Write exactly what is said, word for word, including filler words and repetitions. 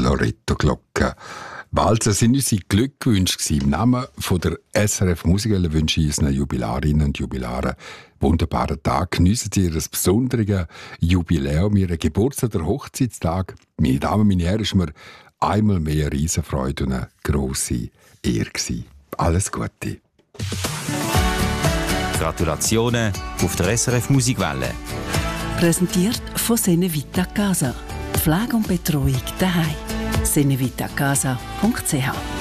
Loretto-Glocke. Walzer sind unsere Glückwünsche. Im Namen von der S R F Musikwelle wünsche ich unseren Jubilarinnen und Jubilaren wunderbaren Tag. Geniessen Sie Ihr besonderes Jubiläum, Ihren Geburtstag oder Hochzeitstag. Meine Damen, meine Herren, es war mir einmal mehr eine Riesenfreude und eine grosse Ehre gewesen. Alles Gute. Gratulationen auf der S R F Musikwelle. Präsentiert von Senevita Casa. Pflege und Betreuung daheim. senevitacasa punkt c h